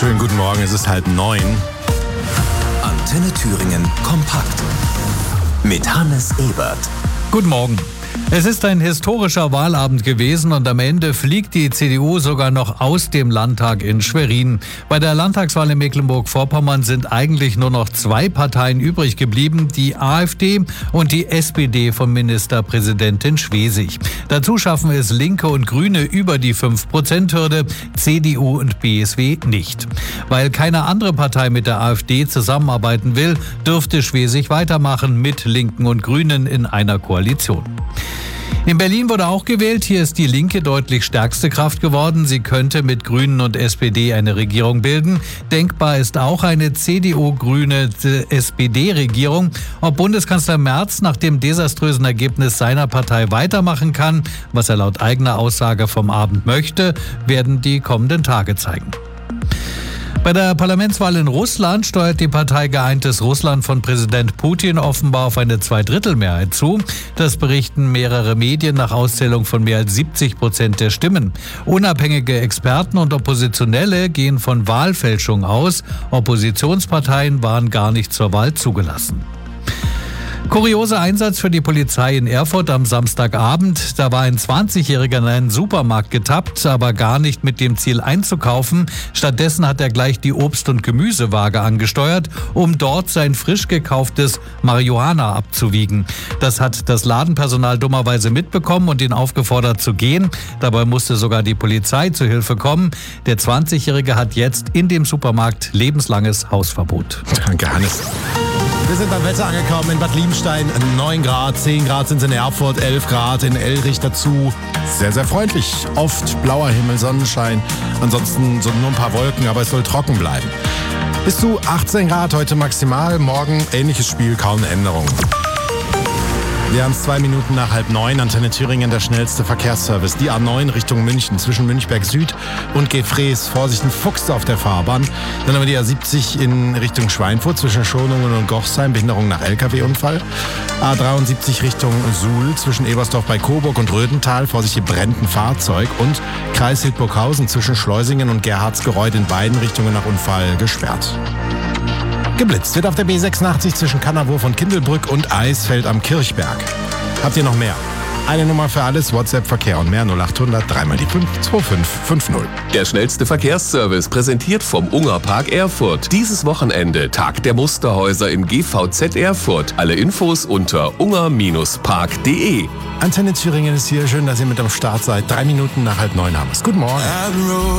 Schönen guten Morgen, es ist 8:30. Antenne Thüringen kompakt mit Hannes Ebert. Guten Morgen. Es ist ein historischer Wahlabend gewesen und am Ende fliegt die CDU sogar noch aus dem Landtag in Schwerin. Bei der Landtagswahl in Mecklenburg-Vorpommern sind eigentlich nur noch 2 Parteien übrig geblieben, die AfD und die SPD von Ministerpräsidentin Schwesig. Dazu schaffen es Linke und Grüne über die 5%-Hürde, CDU und BSW nicht. Weil keine andere Partei mit der AfD zusammenarbeiten will, dürfte Schwesig weitermachen mit Linken und Grünen in einer Koalition. In Berlin wurde auch gewählt. Hier ist die Linke deutlich stärkste Kraft geworden. Sie könnte mit Grünen und SPD eine Regierung bilden. Denkbar ist auch eine CDU-Grüne-SPD-Regierung. Ob Bundeskanzler Merz nach dem desaströsen Ergebnis seiner Partei weitermachen kann, was er laut eigener Aussage vom Abend möchte, werden die kommenden Tage zeigen. Bei der Parlamentswahl in Russland steuert die Partei Geeintes Russland von Präsident Putin offenbar auf eine Zweidrittelmehrheit zu. Das berichten mehrere Medien nach Auszählung von mehr als 70% der Stimmen. Unabhängige Experten und Oppositionelle gehen von Wahlfälschung aus. Oppositionsparteien waren gar nicht zur Wahl zugelassen. Kurioser Einsatz für die Polizei in Erfurt am Samstagabend. Da war ein 20-Jähriger in einen Supermarkt getappt, aber gar nicht mit dem Ziel einzukaufen. Stattdessen hat er gleich die Obst- und Gemüsewaage angesteuert, um dort sein frisch gekauftes Marihuana abzuwiegen. Das hat das Ladenpersonal dummerweise mitbekommen und ihn aufgefordert zu gehen. Dabei musste sogar die Polizei zu Hilfe kommen. Der 20-Jährige hat jetzt in dem Supermarkt lebenslanges Hausverbot. Danke, Hannes. Wir sind am Wetter angekommen in Bad Liebstein. 9 Grad, 10 Grad sind es in Erfurt, 11 Grad in Elrich dazu. Sehr, sehr freundlich. Oft blauer Himmel, Sonnenschein. Ansonsten so nur ein paar Wolken, aber es soll trocken bleiben. Bis zu 18 Grad heute maximal. Morgen ähnliches Spiel, kaum Änderung. Wir haben es 2 Minuten nach 8:30. Antenne Thüringen, der schnellste Verkehrsservice. Die A9 Richtung München zwischen Münchberg Süd und Gefrees. Vorsicht, ein Fuchs auf der Fahrbahn. Dann haben wir die A70 in Richtung Schweinfurt zwischen Schonungen und Gochsheim. Behinderung nach LKW-Unfall. A73 Richtung Suhl zwischen Ebersdorf bei Coburg und Rödental. Vorsicht, hier brennt ein Fahrzeug. Und Kreis Hildburghausen zwischen Schleusingen und Gerhardsgereuth in beiden Richtungen nach Unfall gesperrt. Geblitzt wird auf der B86 zwischen Kannerwurf und Kindelbrück und Eisfeld am Kirchberg. Habt ihr noch mehr? Eine Nummer für alles, WhatsApp-Verkehr und mehr 0800 3 mal die 5 2550. Der schnellste Verkehrsservice präsentiert vom Ungerpark Erfurt. Dieses Wochenende Tag der Musterhäuser im GVZ Erfurt. Alle Infos unter unger-park.de. Antenne Thüringen ist hier. Schön, dass ihr mit am Start seid. 3 Minuten nach 8:30 haben wir es. Guten Morgen.